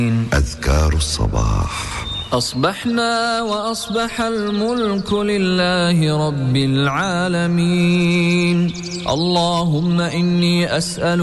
أذكار الصباح. أصبحنا وأصبح الملك لله رب العالمين. اللهم إني أسأل